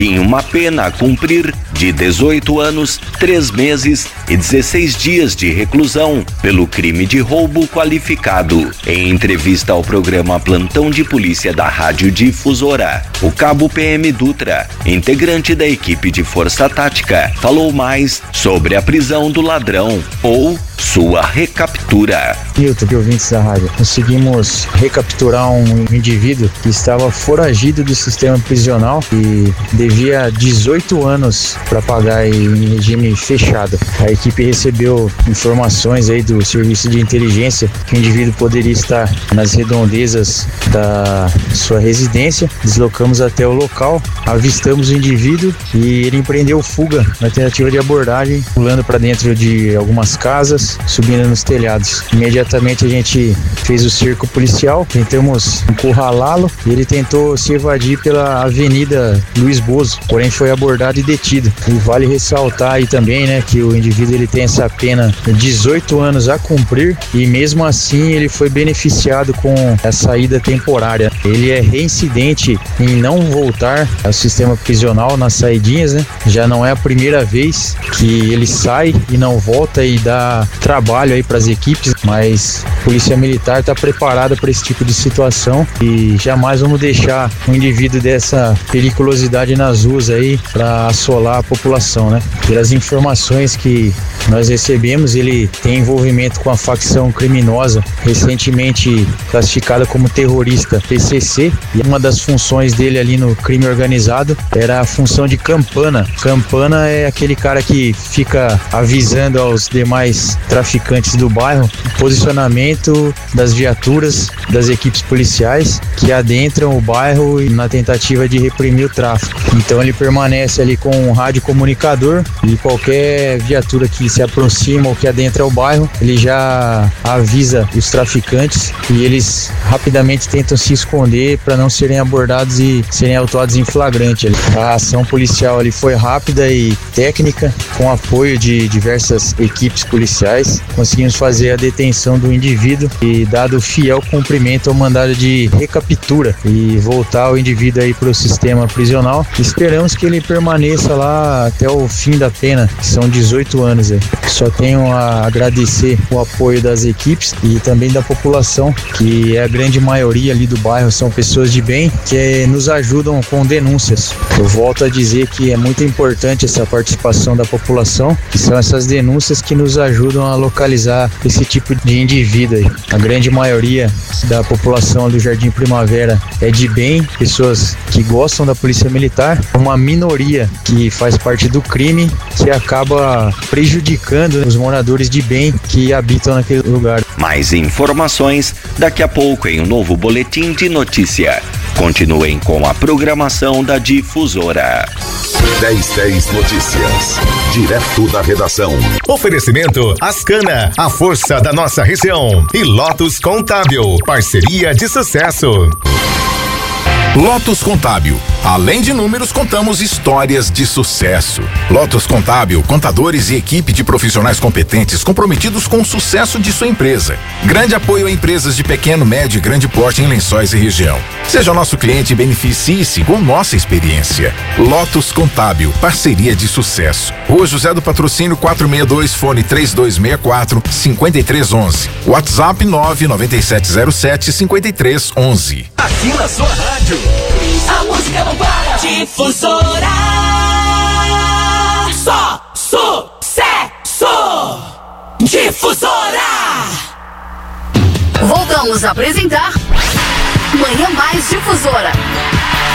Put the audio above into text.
em uma pena a cumprir de 18 anos, 3 meses e 16 dias de reclusão pelo crime de roubo qualificado. Em entrevista ao programa Plantão de Polícia da Rádio Difusora, o cabo PM Dutra, integrante da equipe de Força Tática, falou mais sobre a prisão do ladrão ou sua recaptura. Milton, de ouvintes da rádio, conseguimos recapturar um indivíduo que estava foragido do sistema prisional e devia 18 anos para pagar em regime fechado. A equipe recebeu informações aí do serviço de inteligência que o indivíduo poderia estar nas redondezas da sua residência. Deslocamos até o local, avistamos o indivíduo e ele empreendeu fuga na tentativa de abordagem, pulando para dentro de algumas casas, subindo nos telhados. Imediatamente a gente fez o cerco policial, tentamos encurralá-lo e ele tentou se evadir pela Avenida Luiz Bozo, porém foi abordado e detido. E vale ressaltar aí também, né, que o indivíduo ele tem essa pena de 18 anos a cumprir e mesmo assim ele foi beneficiado com a saída temporária. Ele é reincidente em não voltar ao sistema prisional nas saidinhas, né? Já não é a primeira vez que ele sai e não volta e dá trabalho aí para as equipes, mas a Polícia Militar está preparada para esse tipo de situação e jamais vamos deixar um indivíduo dessa periculosidade nas ruas aí para assolar a população, né? Pelas informações que nós recebemos, ele tem envolvimento com a facção criminosa recentemente classificada como terrorista PCC, e uma das funções dele ali no crime organizado era a função de campana. Campana é aquele cara que fica avisando aos demais traficantes do bairro o posicionamento das viaturas das equipes policiais que adentram o bairro na tentativa de reprimir o tráfico. Então ele permanece ali com um rádio comunicador e qualquer viatura que se aproxima ou que adentra o bairro, ele já avisa os traficantes e eles rapidamente tentam se esconder para não serem abordados e serem autuados em flagrante. A ação policial ali foi rápida e técnica, com apoio de diversas equipes policiais. Conseguimos fazer a detenção do indivíduo e dado fiel cumprimento ao mandado de recaptura e voltar o indivíduo aí para o sistema prisional. Esperamos que ele permaneça lá até o fim da pena, que são 18 anos aí. Só tenho a agradecer o apoio das equipes e também da população, que é a grande maioria ali do bairro, são pessoas de bem que nos ajudam com denúncias. Eu volto a dizer que é muito importante essa participação da população, que são essas denúncias que nos ajudam a localizar esse tipo de indivíduo aí. A grande maioria da população do Jardim Primavera é de bem, pessoas que gostam da Polícia Militar, uma minoria que faz parte do crime que acaba prejudicando os moradores de bem que habitam naquele lugar. Mais informações daqui a pouco em um novo boletim de notícia. Continuem com a programação da Difusora. 1010 Notícias, direto da redação. Oferecimento Ascana, a força da nossa região. E Lotus Contábil, parceria de sucesso. Lotus Contábil. Além de números, contamos histórias de sucesso. Lotus Contábil, contadores e equipe de profissionais competentes comprometidos com o sucesso de sua empresa. Grande apoio a empresas de pequeno, médio e grande porte em Lençóis e região. Seja nosso cliente e beneficie-se com nossa experiência. Lotus Contábil, parceria de sucesso. Rua José do Patrocínio 462, fone 3264-5311. WhatsApp 99707-5311. Aqui na sua rádio, a música não para. Difusora, só sucesso. Difusora. Voltamos a apresentar Manhã Mais Difusora.